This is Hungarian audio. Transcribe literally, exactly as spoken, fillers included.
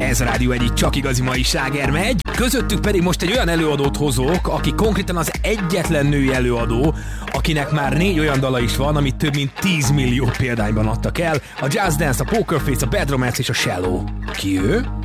Ez a Rádió egyik csak igazi mai sláger megy. Közöttük pedig most egy olyan előadót hozok, aki konkrétan az egyetlen női előadó, akinek már négy olyan dala is van, amit több mint tíz millió példányban adtak el. A Just Dance, a Poker Face, a Bad Romance és a Shallow. Ki ő?